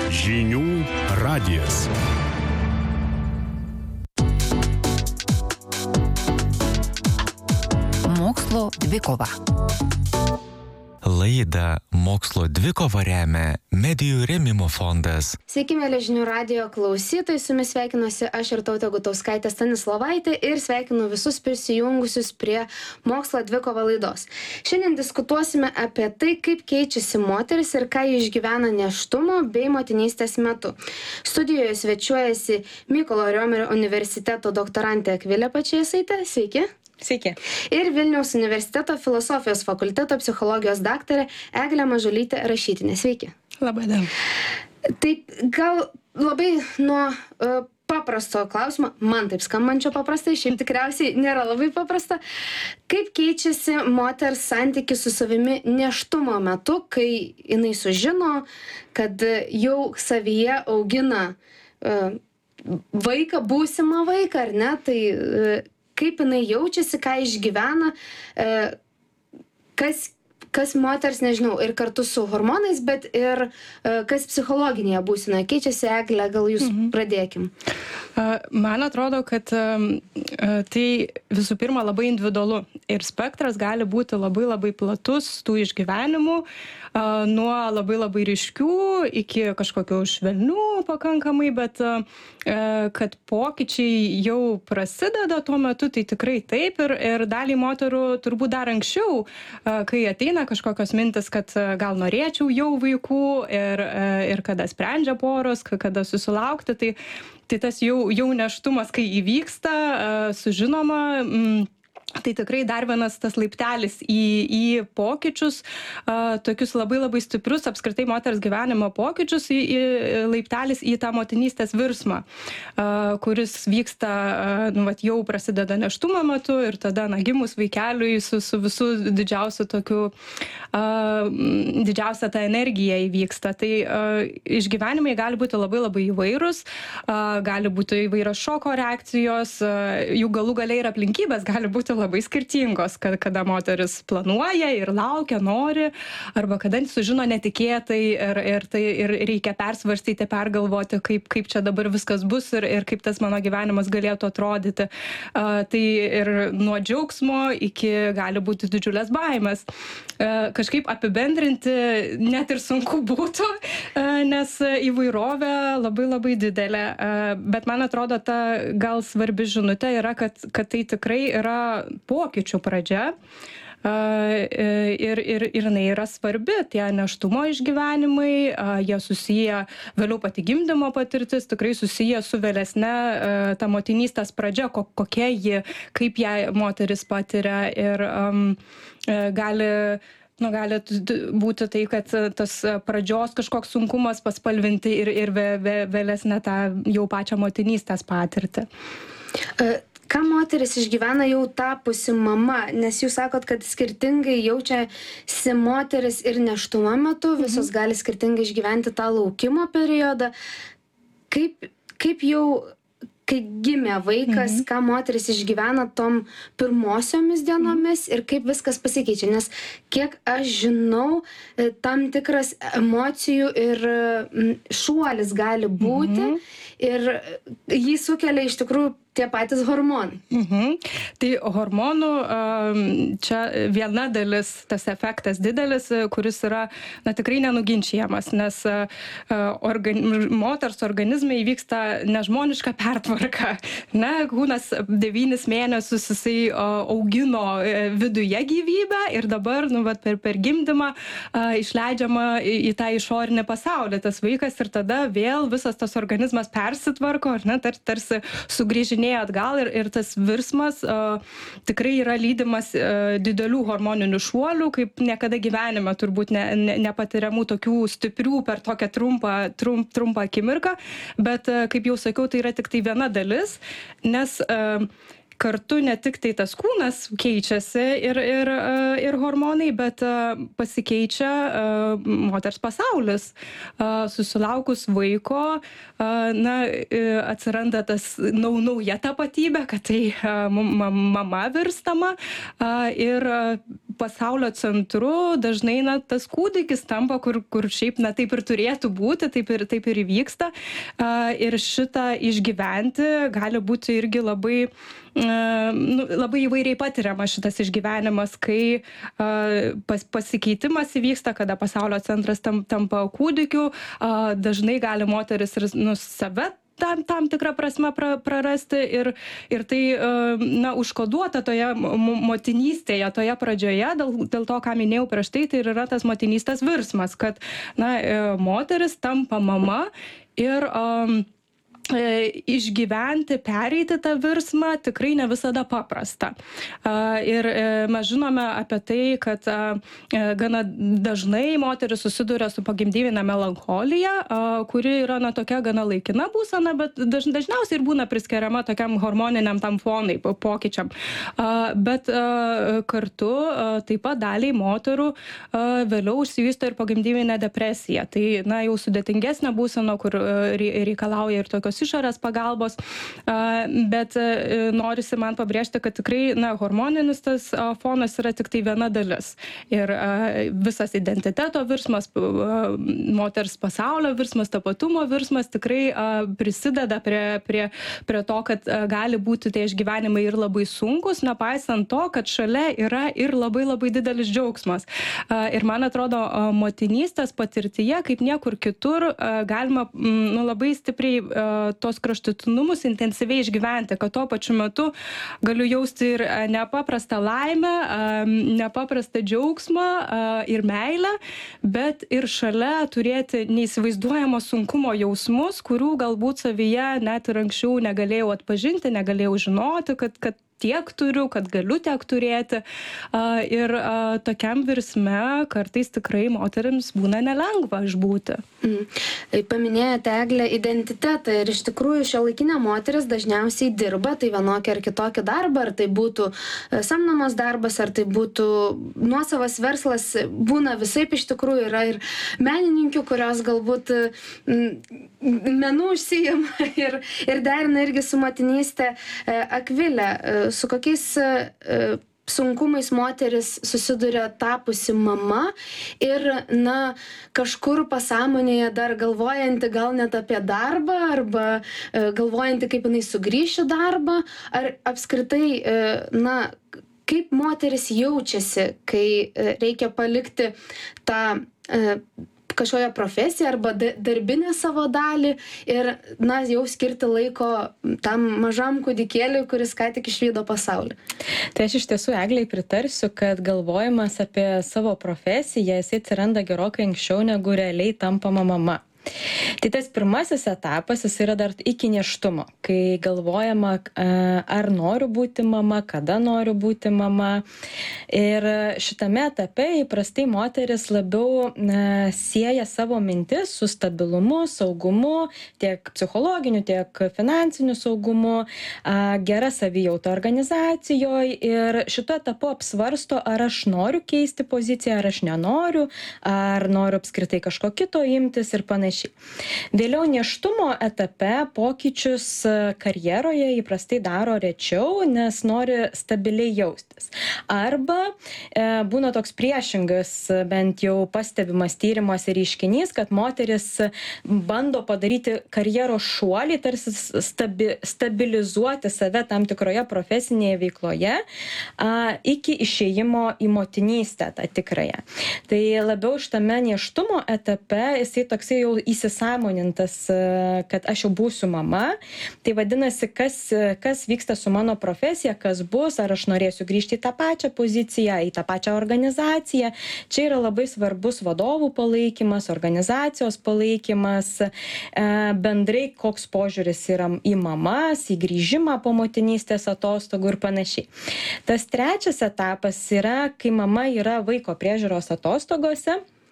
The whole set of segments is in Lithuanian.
Žinių radijas. Mokslo dvikova. Laidą Mokslo dvikova remia Medijų rėmimo fondas. Sveiki, mėly Žinių radijo klausytojai, su jumis sveikinuosi aš Irtautė Gutauskaitė Stanislovaitė ir sveikinu visus prisijungusius prie Mokslo dvikova laidos. Šiandien diskutuosime apie tai, kaip keičiasi moteris ir ką ji išgyvena nėštumo bei motinystės metu. Studijoje svečiuojasi Mykolo Riomerio universiteto doktorantė Akvilė Pačėsaitė. Sveiki. Sveiki. Ir Vilniaus universiteto filosofijos fakulteto psichologijos daktarė Eglė Mažulytė Rašytinė. Sveiki. Labai daug. Tai gal labai nuo paprasto klausimo, man taip skambančio paprastai, šiaip tikriausiai nėra labai paprasta. Kaip keičiasi moters santykis su savimi nėštumo metu, kai jinai sužino, kad jau savyje augina vaiką, būsimą vaiką, ar ne? Tai kaip jinai jaučiasi, ką išgyvena, kas moters, nežinau, ir kartu su hormonais, bet ir kas psichologinėje būsenoje keičiasi. Eglė, gal jūs pradėkim. Man atrodo, kad tai visų pirma labai individualu ir spektras gali būti labai platus tų išgyvenimų, nuo labai ryškių iki kažkokių švelnių pakankamai, bet kad pokyčiai jau prasideda tuo metu, tai tikrai taip ir dalį moterų turbūt dar anksčiau, kai ateina kažkokios mintis, kad gal norėčiau jau vaikų ir kada sprendžia poros, kada susilaukti, tai tas jau nėštumas, kai įvyksta, sužinoma, tai tikrai dar vienas tas laiptelis į pokyčius, tokius labai stiprius apskritai moters gyvenimo pokyčius, laiptelis į tą motinystės virsmą, kuris vyksta, jau prasideda nėštumo metu ir tada gimus vaikeliui su visų didžiausiu tokiu, didžiausia ta energija įvyksta. Tai išgyvenimai gali būti labai įvairūs, gali būti įvairios šoko reakcijos, jų galų gale ir aplinkybės gali būti labai skirtingos, kada moteris planuoja ir laukia, nori, arba kada sužino netikėtai ir reikia persvarstyti, pergalvoti, kaip čia dabar viskas bus ir kaip tas mano gyvenimas galėtų atrodyti. Tai ir nuo džiaugsmo iki gali būti didžiulės baimės. Kažkaip apibendrinti net ir sunku būtų, nes įvairovė labai didelė. Bet man atrodo, ta gal svarbi žinutė yra, kad tai tikrai yra pokyčių pradžia. Ir jinai yra svarbi, tie nėštumo išgyvenimai, jie susiję, vėliau pati gimdymo patirtis, tikrai susiję su vėlesne ta motinystės pradžia, kokia ji, kaip ją moteris patiria ir gali būti tai, kad tas pradžios kažkoks sunkumas paspalvinti ir vėlesnę tą jau pačią motinystės patirtį. Ką moteris išgyvena jau tapusi mama, nes jūs sakot, kad skirtingai jaučiasi moteris ir nėštumo metu, visos gali skirtingai išgyventi tą laukimo periodą. Kaip jau, kai gimė vaikas, ką moteris išgyvena tom pirmosiomis dienomis ir kaip viskas pasikeičia, nes kiek aš žinau, tam tikras emocijų ir šuolis gali būti ir jį sukelia iš tikrųjų tie patys hormonai. Tai hormonų čia viena dalis, tas efektas didelis, kuris yra tikrai nenuginčiamas, nes moters organizme įvyksta nežmoniška pertvarka. Kūnas 9 mėnesius jisai augino viduje gyvybę ir dabar per gimdymą išleidžiama į tą išorinį pasaulį tas vaikas ir tada vėl visas tas organizmas persitvarko, tarsi sugrįžinėja atgal ir tas virsmas tikrai yra lydimas didelių hormoninių šuolių, kaip niekada gyvenime turbūt nepatiriamų tokių stiprių per tokią trumpą akimirką, bet kaip jau sakiau, tai yra tik tai viena dalis, nes kartu ne tik tai tas kūnas keičiasi ir hormonai, bet pasikeičia moters pasaulis. Susilaukus vaiko, atsiranda tas nauja tapatybė, kad tai mama virstama ir pasaulio centru dažnai tas kūdikis tampa, kur šiaip taip ir turėtų būti, taip ir įvyksta. Ir šitą išgyventi gali būti irgi labai įvairiai patiriama šitas išgyvenimas, kai pasikeitimas įvyksta, kada pasaulio centras tampa kūdikiu, dažnai gali moteris ir save tam tikrą prasme prarasti ir tai užkoduota toje motinystėje, toje pradžioje, dėl to, ką minėjau prieš tai ir yra tas motinystės virsmas, kad moteris tampa mama ir išgyventi, pereiti tą virsmą tikrai ne visada paprasta. Ir mes žinome apie tai, kad gana dažnai moteris susiduria su pogimdyvine melancholija, kuri yra tokia gana laikina būsena, bet dažniausiai ir būna priskiriama tokiam hormoniniam tam fonai, pokyčiam. Bet kartu taip pat daliai moterų vėliau išsivysto ir pogimdyvinė depresija. Tai jau sudėtingesnė būsena, kur reikalauja ir tokios išorės pagalbos, bet norisi man pabrėžti, kad tikrai hormoninis tas fonas yra tik tai viena dalis. Ir visas identiteto virsmas, moters pasaulio virsmas, tapatumo virsmas tikrai prisideda prie to, kad gali būti tie išgyvenimai ir labai sunkus, nepaisant to, kad šalia yra ir labai labai didelis džiaugsmas. Ir man atrodo, motinystės patirtyje, kaip niekur kitur, galima labai stipriai tos kraštutinumus intensyviai išgyventi, kad tuo pačiu metu galiu jausti ir nepaprastą laimę, nepaprastą džiaugsmą ir meilę, bet ir šalia turėti neįsivaizduojamo sunkumo jausmus, kurių galbūt savyje net ir anksčiau negalėjau atpažinti, negalėjau žinoti, kad tiek turiu, kad galiu tiek turėti. Ir tokiam virsme kartais tikrai moterims būna nelengva išbūti. Paminėjote, Egle, identitetą ir iš tikrųjų šiuolaikinė moteris dažniausiai dirba, tai vienokį ar kitokį darbą, ar tai būtų samdomas darbas, ar tai būtų nuosavas verslas, būna visaip iš tikrųjų. Yra ir menininkių, kurios galbūt menų užsijima ir derina irgi su motinystė. Akvilė, su kokiais sunkumais moteris susiduria tapusi mama ir, kažkur pasąmonėje dar galvojanti gal net apie darbą arba galvojanti, kaip jinai sugrįš į darbą, ar apskritai, kaip moteris jaučiasi, kai reikia palikti tą kažkokią profesiją arba darbinę savo dalį ir, jau skirti laiko tam mažam kūdikėliui, kuris ką tik išvydo pasaulį. Tai aš iš tiesų, Eglei, pritarsiu, kad galvojimas apie savo profesiją, jisai atsiranda gerokai anksčiau negu realiai tampama mama. Tai tas pirmasis etapas, jis yra dar iki nėštumo, kai galvojama, ar noriu būti mama, kada noriu būti mama. Ir šitame etape įprastai moteris labiau sieja savo mintis su stabilumu, saugumu, tiek psichologiniu, tiek finansiniu saugumu, gera savijauta organizacijoje ir šituo etapu apsvarsto, ar aš noriu keisti poziciją, ar aš nenoriu, ar noriu apskritai kažko kito imtis ir panašiai. Vėliau nėštumo etape pokyčius karjeroje įprastai daro rečiau, nes nori stabiliai jaustis. Arba būna toks priešingas, bent jau pastebimas tyrimas ir reiškinys, kad moteris bando padaryti karjeros šuolį, tarsi stabilizuoti save tam tikroje profesinėje veikloje iki išėjimo į motinystę tą tikrąją. Tai labiau šitame nėštumo etape jisai toksai jau įsisąmonintas, kad aš jau būsiu mama. Tai vadinasi, kas vyksta su mano profesija, kas bus, ar aš norėsiu grįžti į tą pačią poziciją, į tą pačią organizaciją. Čia yra labai svarbus vadovų palaikymas, organizacijos palaikymas, bendrai koks požiūris yra į mamas, į grįžimą po motinystės atostogų ir panašiai. Tas trečias etapas yra, kai mama yra vaiko priežiūros atostogose.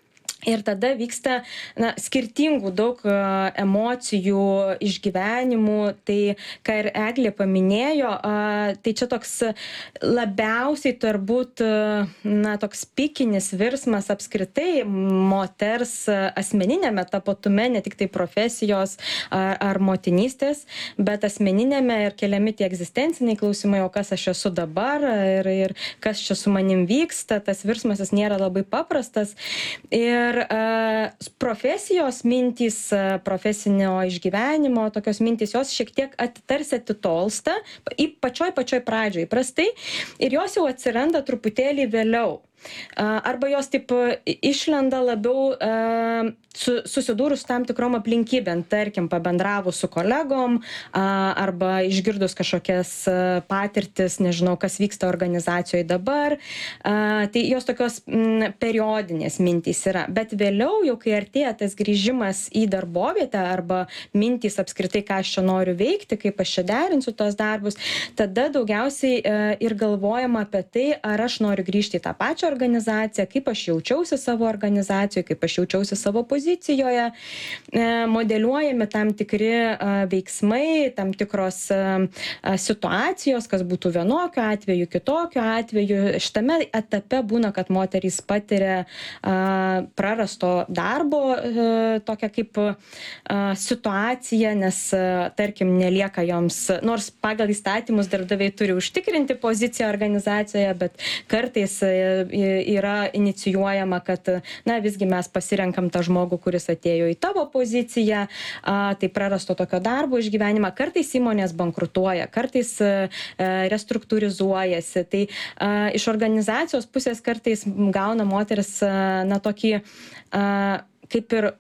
Ir tada vyksta skirtingų daug emocijų, išgyvenimų. Tai, ką ir Eglė paminėjo, tai čia toks labiausiai turbūt toks pikinis virsmas apskritai moters asmeninėme tapatume, ne tik tai profesijos ar motinystės, bet asmeninėme ir keliami tie egzistenciniai klausimai, o kas aš esu dabar ir kas čia su manim vyksta. Tas virsmas jis nėra labai paprastas. Ir profesijos mintys, profesinio išgyvenimo, tokios mintys, jos šiek tiek tarsi atitolsta į pačioj pradžioj įprastai ir jos jau atsiranda truputėlį vėliau. Arba jos taip išlenda labiau susidūrus tam tikrom aplinkybėm, tarkim, pabendravus su kolegom arba išgirdus kažkokias patirtis, nežinau, kas vyksta organizacijoje dabar. Tai jos tokios periodinės mintys yra. Bet vėliau, jau kai artėja tas grįžimas į darbovietę arba mintys apskritai, ką aš čia noriu veikti, kaip aš čia derinsiu tos darbus, tada daugiausiai ir galvojama apie tai, ar aš noriu grįžti į tą pačią organizaciją, kaip aš jaučiausi savo organizacijoje, kaip aš jaučiausi savo pozicijoje, modeliuojami tam tikri veiksmai, tam tikros situacijos, kas būtų vienokiu atveju, kitokiu atveju. Šitame etape būna, kad moterys patiria prarasto darbo tokią kaip situaciją, nes tarkim nelieka joms, nors pagal įstatymus darbdaviai turi užtikrinti poziciją organizacijoje, bet kartais yra inicijuojama, kad visgi mes pasirenkam tą žmogų, kuris atėjo į tavo poziciją, tai prarasto tokio darbo išgyvenimą. Kartais įmonės bankrutuoja, kartais restruktūrizuojasi. Tai iš organizacijos pusės kartais gauna moteris tokį kaip ir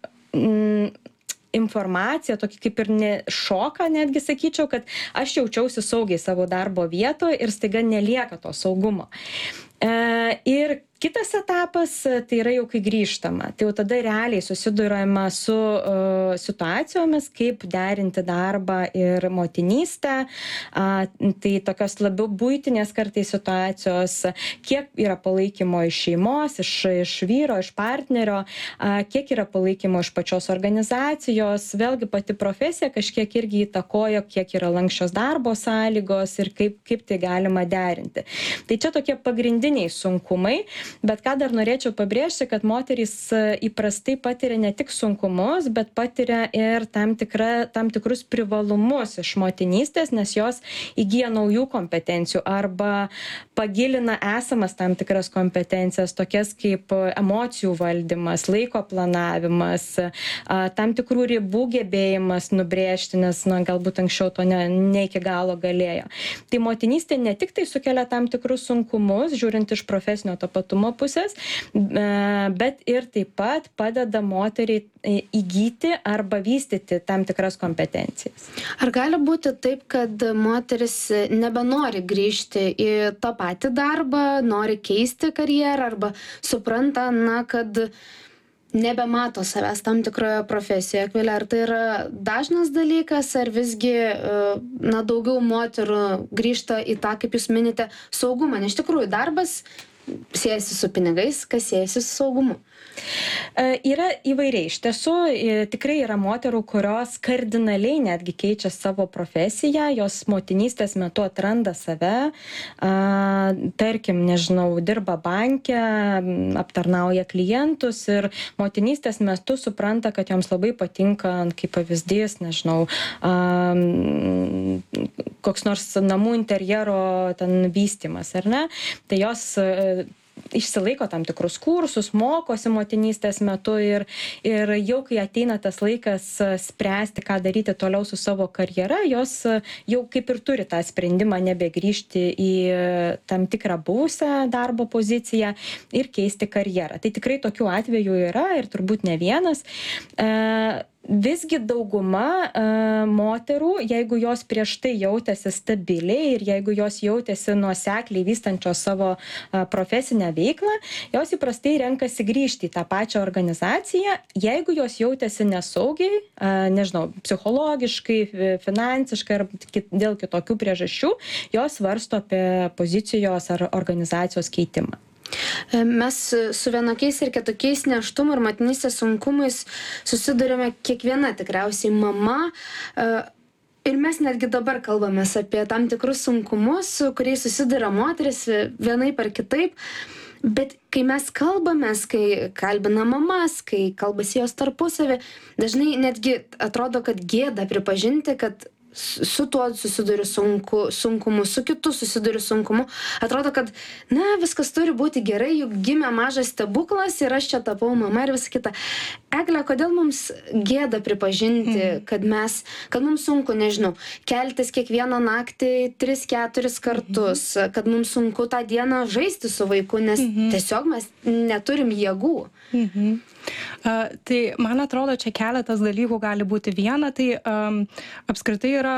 informaciją, tokį kaip ir šoką netgi sakyčiau, kad aš jaučiausi saugiai savo darbo vietoje ir staiga nelieka to saugumo. Ir kitas etapas, tai yra jau kai grįžtama. Tai jau tada realiai susiduriama su situacijomis, kaip derinti darbą ir motinystę. Tai tokios labiau buitinės kartais situacijos, kiek yra palaikymo iš šeimos, iš vyro, iš partnerio, kiek yra palaikymo iš pačios organizacijos. Vėlgi pati profesija kažkiek irgi įtakojo, kiek yra lanksčios darbo sąlygos ir kaip tai galima derinti. Tai čia tokie pagrindiniai sunkumai. Bet ką dar norėčiau pabrėžti, kad moterys įprastai patiria ne tik sunkumus, bet patiria ir tam tikrus privalumus iš motinystės, nes jos įgyja naujų kompetencijų arba pagilina esamas tam tikras kompetencijas, tokias kaip emocijų valdymas, laiko planavimas, tam tikrų ribų gebėjimas nubrėžti, nes galbūt anksčiau to ne iki galo galėjo. Tai motinystė ne tik tai sukelia tam tikrus sunkumus, žiūrint iš profesinio tapatumo pusės, bet ir taip pat padeda moteriai įgyti arba vystyti tam tikras kompetencijas. Ar gali būti taip, kad moteris nebenori grįžti į tą patį darbą, nori keisti karjerą arba supranta, kad nebemato savęs tam tikroje profesijoje? Akvilė, ar tai yra dažnas dalykas, ar visgi daugiau moterų grįžta į tą, kaip jūs minite, saugumą? Nes iš tikrųjų darbas siejasi su pinigais, kas siejasi su saugumu? Yra įvairiai. Iš tiesų, tikrai yra moterų, kurios kardinaliai netgi keičia savo profesiją, jos motinystės metu atranda save, tarkim, dirba banke, aptarnauja klientus ir motinystės metu supranta, kad joms labai patinka, kaip pavyzdys, koks nors namų interjero vystymas, ar ne? Tai jos išsilaiko tam tikrus kursus, mokosi motinystės metu ir jau kai ateina tas laikas spręsti, ką daryti toliau su savo karjera, jos jau kaip ir turi tą sprendimą nebegrįžti į tam tikrą buvusią darbo poziciją ir keisti karjerą. Tai tikrai tokių atvejų yra ir turbūt ne vienas. Visgi dauguma moterų, jeigu jos prieš tai jautėsi stabiliai ir jeigu jos jautėsi nuosekliai vystančios savo profesinę veiklą, jos įprastai renkasi grįžti į tą pačią organizaciją, jeigu jos jautėsi nesaugiai, psichologiškai, finansiškai ar dėl kitokių priežasčių, jos svarsto apie pozicijos ar organizacijos keitimą. Mes su vienokiais ir kitokiais nėštumo ir motinystės sunkumais susidurime kiekviena tikriausiai mama. Ir mes netgi dabar kalbamės apie tam tikrus sunkumus, su kuriais susiduria moteris vienaip ar kitaip. Bet kai mes kalbamės, kai kalbina mamas, kai kalbasi jos tarpusavį, dažnai netgi atrodo, kad gėda pripažinti, kad su tuo susiduriu sunkumu, su kitu susiduriu sunkumu. Atrodo, kad, viskas turi būti gerai, juk gimė mažas stebuklas ir aš čia tapau mama ir visa kita. Egle, kodėl mums gėda pripažinti, kad mums sunku, nežinau, keltis kiekvieną naktį 3-4 kartus, kad mums sunku tą dieną žaisti su vaiku, nes tiesiog mes neturim jėgų. Tai man atrodo, čia keletas dalykų gali būti. Viena, tai apskritai yra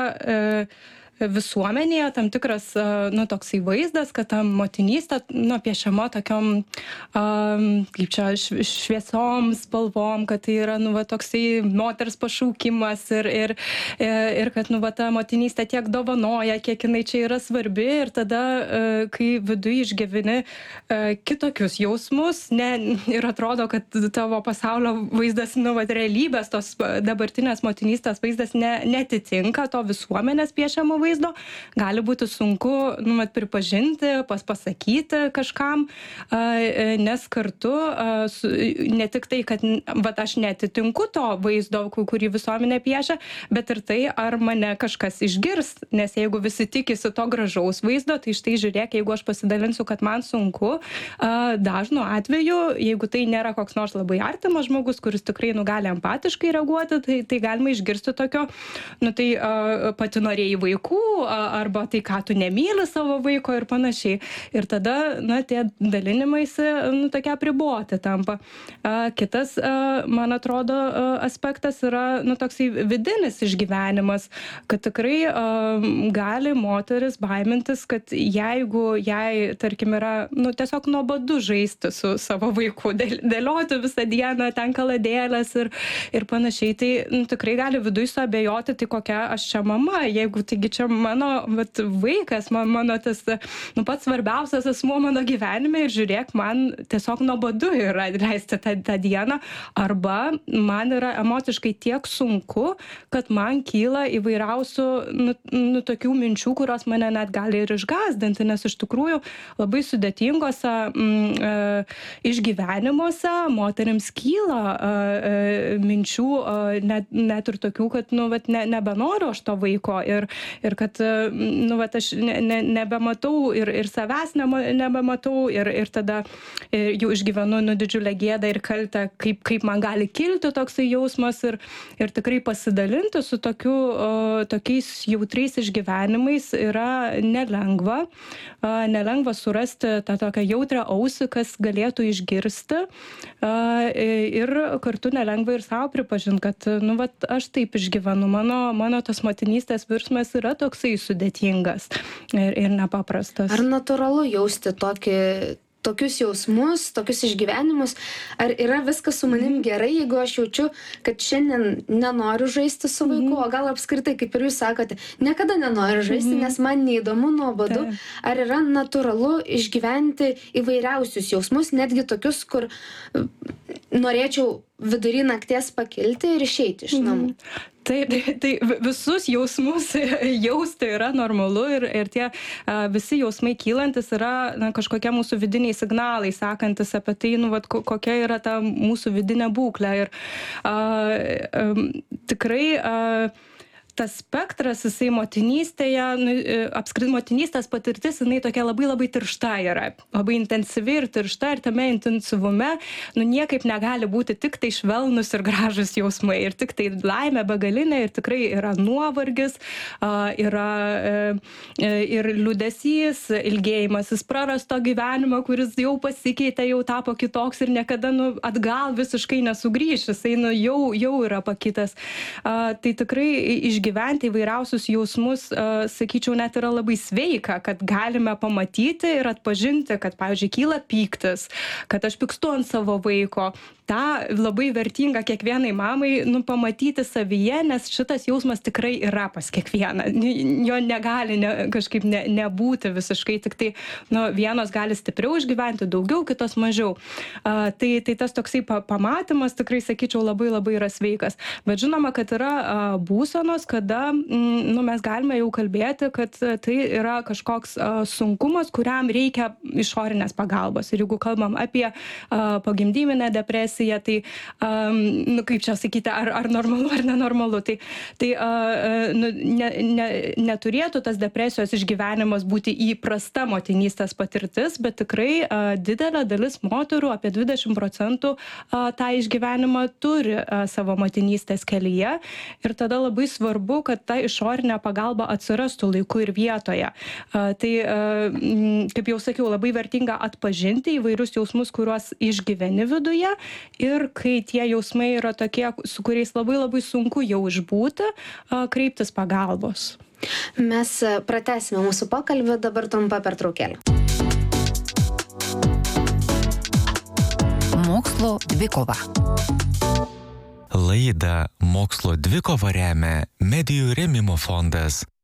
visuomenėje tam tikras, toksai vaizdas, kad ta motinystė, piešiama tokiom, kaip čia, šviesom spalvom, kad tai yra, toksai moters pašaukimas ir kad, ta motinystė tiek dovanoja, kiek jinai čia yra svarbi ir tada, kai viduje išgyveni kitokius jausmus, ir atrodo, kad tavo pasaulio vaizdas, realybės, tos dabartinės motinystės vaizdas netitinka to visuomenės piešiamo vaizdo, gali būti sunku pripažinti, pasakyti kažkam, nes kartu ne tik tai, kad aš netitinku to vaizdo, kurį visuomenė piešia, bet ir tai, ar mane kažkas išgirs, nes jeigu visi tikisi to gražaus vaizdo, tai štai žiūrėk, jeigu aš pasidalinsiu, kad man sunku, dažnu atveju, jeigu tai nėra koks nors labai artimas žmogus, kuris tikrai gali empatiškai reaguoti, tai galima išgirsti tokio, tai pati norėjai vaikų, arba tai, ką tu nemyli savo vaiko ir panašiai. Ir tada, tie dalinimaisi, tokie apriboti tampa. Kitas, man atrodo, aspektas yra, toksai vidinis išgyvenimas, kad tikrai gali moteris baimintis, kad jeigu jai, tarkim, yra, tiesiog nuobodu žaisti su savo vaiku, dėlioti visą dieną, ten kaladėlės ir panašiai, tai tikrai gali viduj suabejoti, tai kokia aš čia mama, jeigu taigi čia mano vaikas, mano tas pats svarbiausias asmuo mano gyvenime ir žiūrėk, man tiesiog nuobodu yra leisti tą dieną, arba man yra emociškai tiek sunku, kad man kyla įvairiausių tokių minčių, kurios mane net gali ir išgąsdinti, nes iš tikrųjų labai sudėtingose išgyvenimuose moterims kyla minčių, net ir tokių, kad nebenoriu aš to vaiko ir kad aš nebematau ir savęs nebematau ir tada jau išgyvenu didžiulę gėdą ir kaltę, kaip man gali kilti toksai jausmas ir tikrai pasidalinti su tokiais jautriais išgyvenimais yra nelengva. Nelengva surasti tą tokią jautrią ausį, kas galėtų išgirsti ir kartu nelengva ir savo pripažinti, kad aš taip išgyvenu, mano tas motinystės virsmas yra toksai sudėtingas ir nepaprastas. Ar natūralu jausti tokius jausmus, tokius išgyvenimus? Ar yra viskas su manim gerai, jeigu aš jaučiu, kad šiandien nenoriu žaisti su vaiku, o gal apskritai, kaip ir jūs sakote, niekada nenoriu žaisti, nes man neįdomu, nuobodu. Ar yra natūralu išgyventi įvairiausius jausmus, netgi tokius, kur norėčiau vidury nakties pakilti ir išeiti iš namų? Tai visus jausmus jausti yra normalu ir tie visi jausmai kylantis yra kažkokie mūsų vidiniai signalai, sakantis apie tai, kokia yra ta mūsų vidinė būklė. Ir tikrai tas spektras, jisai motinystėje, apskritai motinystės patirtis, jinai tokia labai labai tiršta yra, labai intensyvi ir tiršta, ir tame intensyvume, niekaip negali būti tik tai švelnus ir gražus jausmai, ir tik tai laimė begalinė, ir tikrai yra nuovargis, yra ir liūdesys, ilgėjimasis prarasto gyvenimo, kuris jau pasikeitė, jau tapo kitoks ir niekada atgal visiškai nesugrįš, jisai jau yra pakitęs. Tai tikrai išgyvenimas išgyventi įvairiausius jausmus, sakyčiau, net yra labai sveika, kad galime pamatyti ir atpažinti, kad, pavyzdžiui, kyla pyktis, kad aš pykstu ant savo vaiko. Ta labai vertinga kiekvienai mamai pamatyti savyje, nes šitas jausmas tikrai yra pas kiekvieną. Jo negali kažkaip nebūti visiškai, tik tai vienos gali stipriau išgyventi, daugiau, kitos mažiau. Tai tas toksai pamatymas tikrai, sakyčiau, labai labai yra sveikas. Bet žinoma, kad yra būsenos, kada mes galime jau kalbėti, kad tai yra kažkoks sunkumas, kuriam reikia išorinės pagalbos. Ir jeigu kalbam apie pogimdyvinę depresiją, tai, kaip čia sakyti, ar normalu, ar nenormalu, tai neturėtų tas depresijos išgyvenimas būti įprasta motinystės patirtis, bet tikrai didelė dalis moterų, apie 20% tą išgyvenimą turi savo motinystės kelyje ir tada labai svarbu, kad ta išorinė pagalba atsirastų laiku ir vietoje. Tai, kaip jau sakiau, labai vertinga atpažinti įvairius jausmus, kuriuos išgyveni viduje ir kai tie jausmai yra tokie, su kuriais labai labai sunku jau išbūti, kreiptis pagalbos. Mes pratęsime mūsų pokalbį, dabar trumpa pertraukėlė. Mokslo dvikova. Laidą Mokslo dvikova remia Medijų rėmimo fondas.